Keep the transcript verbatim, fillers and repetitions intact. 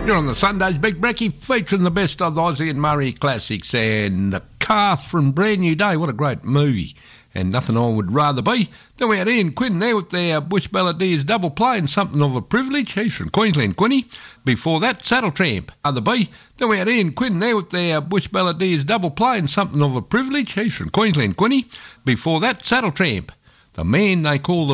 You're on the Sunday's Big Brekkie, featuring the best of the Aussie and Murray classics, and The Cast from Brand New Day. What a great movie, and nothing I would rather be. Then we had Ian Quinn there with their Bush Balladeers double play and Something of a Privilege. He's from Queensland, Quinny. Before that, Saddle Tramp, Other B. Then we had Ian Quinn there with their Bush Balladeers double play and Something of a Privilege. He's from Queensland, Quinny. Before that, Saddle Tramp, The Man They Call the